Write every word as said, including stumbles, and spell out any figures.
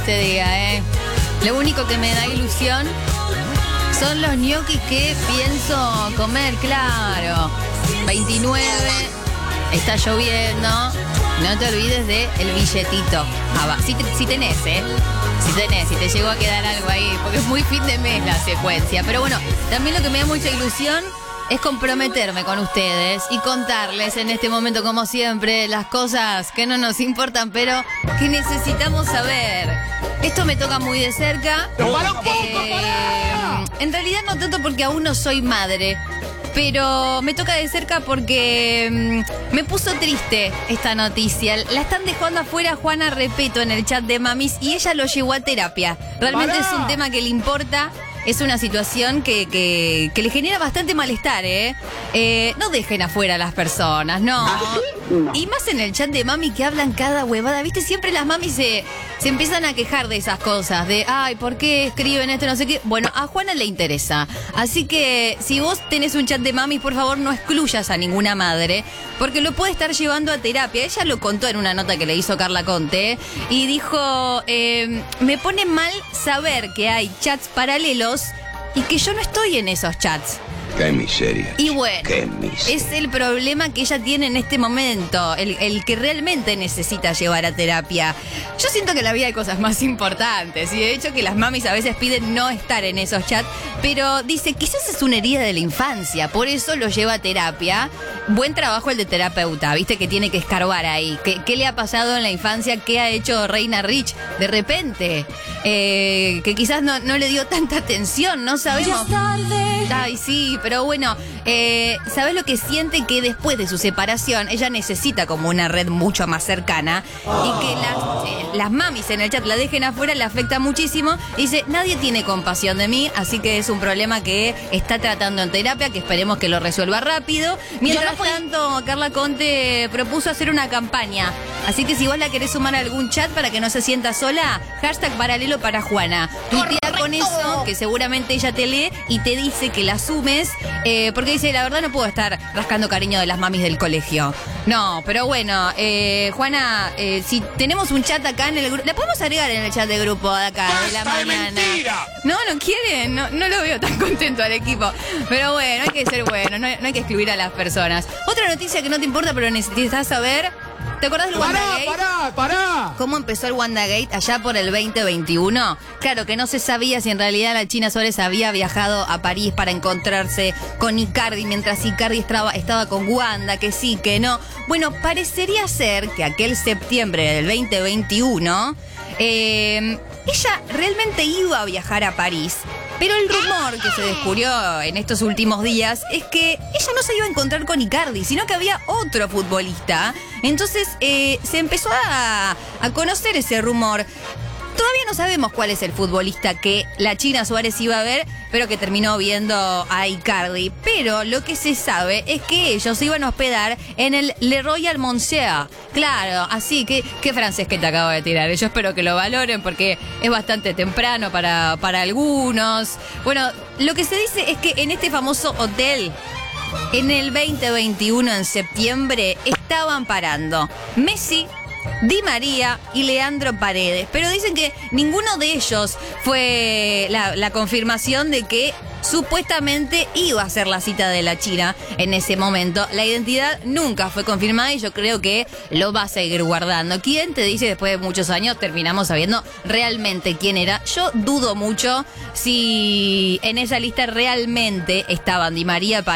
este día, ¿eh? Lo único que me da ilusión son los ñoquis que pienso comer, claro. veintinueve, está lloviendo. No te olvides de el billetito. Ah, va. Si, te, si tenés, ¿eh? Si tenés, si te llegó a quedar algo ahí, porque es muy fin de mes la secuencia. Pero bueno, también lo que me da mucha ilusión es comprometerme con ustedes y contarles en este momento, como siempre, las cosas que no nos importan, pero que necesitamos saber. Esto me toca muy de cerca. ¡No, para un poco, Eh, para! en realidad no tanto porque aún no soy madre, pero me toca de cerca porque mmm, me puso triste esta noticia. La están dejando afuera Juana Repeto en el chat de Mamis y ella lo llevó a terapia. Realmente ¡Pará! es un tema que le importa. Es una situación que, que, que le genera bastante malestar, ¿eh? ¿eh? No dejen afuera a las personas, no. Y más en el chat de Mami que hablan cada huevada. ¿Viste? Siempre las mamis se, se empiezan a quejar de esas cosas. De, ay, ¿por qué escriben esto? No sé qué. Bueno, a Juana le interesa. Así que si vos tenés un chat de Mami, por favor no excluyas a ninguna madre. Porque lo puede estar llevando a terapia. Ella lo contó en una nota que le hizo Carla Conte. Y dijo, eh, me pone mal saber que hay chats paralelos y que yo no estoy en esos chats. Qué miseria. Y bueno, Qué miseria. es el problema que ella tiene en este momento, el, el que realmente necesita llevar a terapia. Yo siento que en la vida hay cosas más importantes y de hecho que las mamis a veces piden no estar en esos chats, pero dice, quizás es una herida de la infancia, por eso lo lleva a terapia. Buen trabajo el de terapeuta, viste que tiene que escarbar ahí. ¿Qué, qué le ha pasado en la infancia? ¿Qué ha hecho Reina Rich de repente? Eh, que quizás no, no le dio tanta atención, no sabemos. Ay, sí, pero bueno, eh, ¿sabes lo que siente? Que después de su separación ella necesita como una red mucho más cercana y que las, eh, las mamis en el chat la dejen afuera le afecta muchísimo. Dice, nadie tiene compasión de mí, así que es un problema que está tratando en terapia, que esperemos que lo resuelva rápido. Mientras no fui... tanto, Carla Conte propuso hacer una campaña. Así que si vos la querés sumar a algún chat para que no se sienta sola, hashtag paralelo para Juana. Tuitea con eso, que seguramente ella te lee y te dice que la sumes, eh, porque dice, la verdad no puedo estar rascando cariño de las mamis del colegio. No, pero bueno, eh, Juana, eh, si tenemos un chat acá en el grupo, ¿la podemos agregar en el chat de grupo de acá, de la ¡Basta de mañana? mentira! No, no quieren, no, no lo veo tan contento al equipo. Pero bueno, hay que ser bueno, no, no hay que excluir a las personas. Otra noticia que no te importa, pero necesitas saber. ¿Te acordás del ¡Pará, WandaGate? pará, pará! ¿Cómo empezó el WandaGate allá por el veinte veintiuno? Claro, que no se sabía si en realidad la China Suárez había viajado a París para encontrarse con Icardi, mientras Icardi estaba, estaba con Wanda, que sí, que no. Bueno, parecería ser que aquel septiembre del veinte veintiuno, eh, ella realmente iba a viajar a París. Pero el rumor que se descubrió en estos últimos días es que ella no se iba a encontrar con Icardi, sino que había otro futbolista. Entonces eh, se empezó a, a conocer ese rumor. Todavía no sabemos cuál es el futbolista que la China Suárez iba a ver, pero que terminó viendo a Icardi. Pero lo que se sabe es que ellos se iban a hospedar en el Le Royal Monsieur. Claro, así que, qué francés que te acabo de tirar. Yo espero que lo valoren porque es bastante temprano para, para algunos. Bueno, lo que se dice es que en este famoso hotel, en el veinte veintiuno, en septiembre, estaban parando Messi, Di María y Leandro Paredes. Pero dicen que ninguno de ellos fue la, la confirmación de que supuestamente iba a ser la cita de la China en ese momento. La identidad nunca fue confirmada y yo creo que lo va a seguir guardando. ¿Quién te dice después de muchos años terminamos sabiendo realmente quién era? Yo dudo mucho si en esa lista realmente estaban Di María,